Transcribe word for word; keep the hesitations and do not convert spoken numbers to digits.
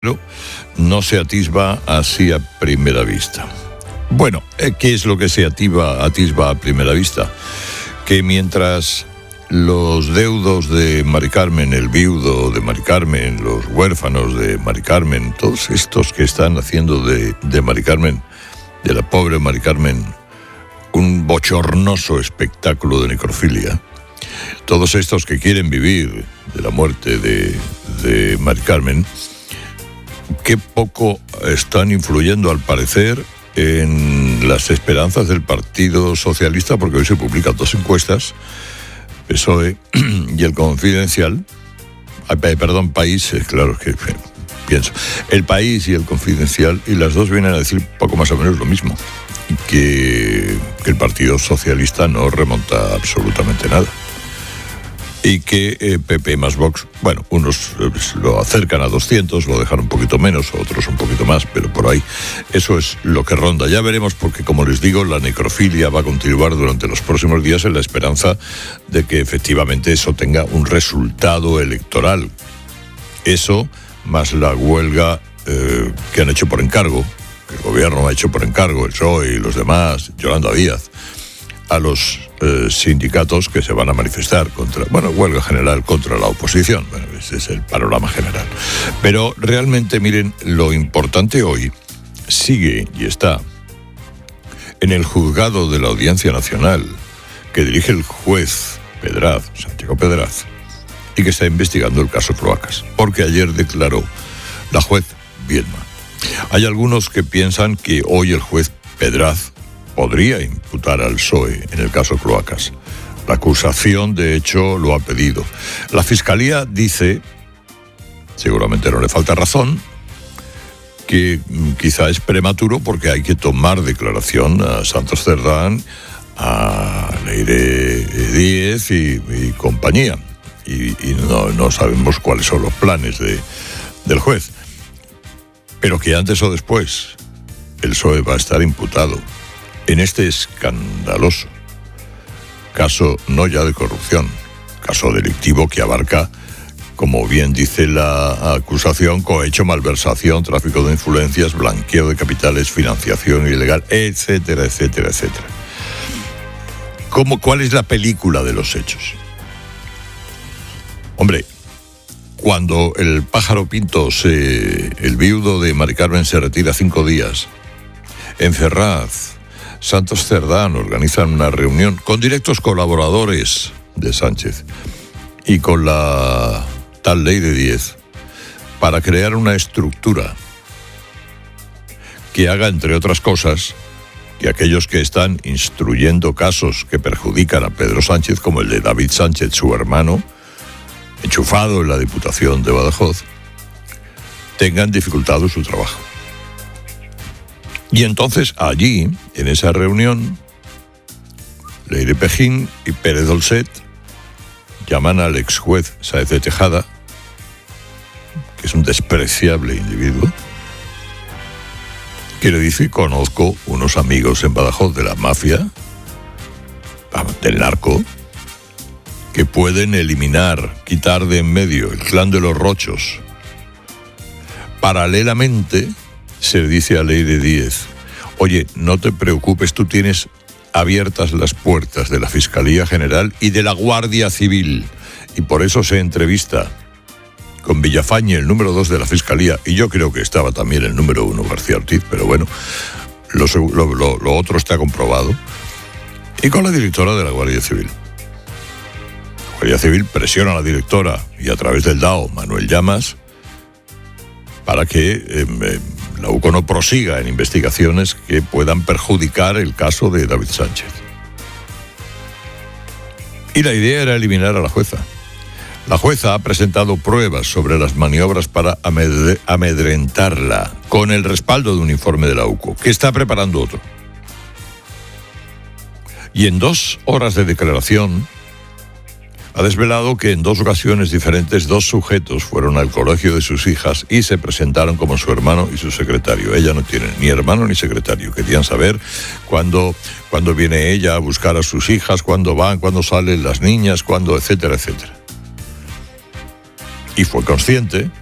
pero no se atisba así a primera vista. Bueno, ¿qué es lo que se atisba, atisba a primera vista? Que mientras los deudos de Mari Carmen, el viudo de Mari Carmen, los huérfanos de Mari Carmen, todos estos que están haciendo de, de Mari Carmen, de la pobre Mari Carmen, un bochornoso espectáculo de necrofilia, todos estos que quieren vivir de la muerte de, de Mari Carmen, qué poco están influyendo al parecer en las esperanzas del Partido Socialista, porque hoy se publican dos encuestas, P S O E y El Confidencial, perdón, País, claro que pienso, El País y El Confidencial, y las dos vienen a decir poco más o menos lo mismo, que, que el Partido Socialista no remonta absolutamente nada. Y que eh, P P más Vox, bueno, unos eh, lo acercan a doscientos, lo dejan un poquito menos, otros un poquito más, pero por ahí eso es lo que ronda. Ya veremos, porque como les digo, la necrofilia va a continuar durante los próximos días en la esperanza de que efectivamente eso tenga un resultado electoral. Eso, más la huelga eh, que han hecho por encargo, que el gobierno ha hecho por encargo, el P S O E y los demás, Yolanda Díaz, a los eh, sindicatos que se van a manifestar contra, bueno, huelga general contra la oposición. Bueno, ese es el panorama general. Pero realmente, miren, lo importante hoy sigue y está en el juzgado de la Audiencia Nacional que dirige el juez Pedraz, Santiago Pedraz, y que está investigando el caso Cloacas, porque ayer declaró la juez Viedma. Hay algunos que piensan que hoy el juez Pedraz podría imputar al P S O E en el caso Cloacas. La acusación, de hecho, lo ha pedido. La Fiscalía dice, seguramente no le falta razón, que quizá es prematuro porque hay que tomar declaración a Santos Cerdán, a Leire Díez y, y compañía. Y, y no, no sabemos cuáles son los planes de, del juez. Pero que antes o después el P S O E va a estar imputado en este escandaloso caso, no ya de corrupción, caso delictivo que abarca, como bien dice la acusación, cohecho, malversación, tráfico de influencias, blanqueo de capitales, financiación ilegal, etcétera, etcétera, etcétera. ¿Cómo, cuál es la película de los hechos? Hombre, cuando el pájaro Pinto, se, el viudo de Mari Carmen, se retira cinco días, en Ferraz, Santos Cerdán organizan una reunión con directos colaboradores de Sánchez y con la tal Leire Díez para crear una estructura que haga, entre otras cosas, que aquellos que están instruyendo casos que perjudican a Pedro Sánchez, como el de David Sánchez, su hermano, enchufado en la Diputación de Badajoz, tengan dificultado su trabajo. Y entonces allí, en esa reunión, Leire Pejín y Pérez Dolcet llaman al ex juez Sáez de Tejada, que es un despreciable individuo, que le dice: conozco unos amigos en Badajoz de la mafia, del narco, que pueden eliminar, quitar de en medio el clan de los Rochos. Paralelamente, se dice a Leire Díez: oye, no te preocupes, tú tienes abiertas las puertas de la Fiscalía General y de la Guardia Civil, y por eso se entrevista con Villafañe, el número dos de la Fiscalía, y yo creo que estaba también el número uno, García Ortiz, pero bueno, lo, lo, lo, lo otro está comprobado, y con la directora de la Guardia Civil. La Guardia Civil presiona a la directora, y a través del D A O, Manuel Llamas, para que eh, la U C O no prosiga en investigaciones que puedan perjudicar el caso de David Sánchez. Y la idea era eliminar a la jueza. La jueza ha presentado pruebas sobre las maniobras para amed- amedrentarla, con el respaldo de un informe de la U C O, que está preparando otro. Y en dos horas de declaración ha desvelado que en dos ocasiones diferentes dos sujetos fueron al colegio de sus hijas y se presentaron como su hermano y su secretario. Ella no tiene ni hermano ni secretario. Querían saber cuándo, cuándo viene ella a buscar a sus hijas, cuándo van, cuándo salen las niñas, cuándo, etcétera, etcétera. Y fue consciente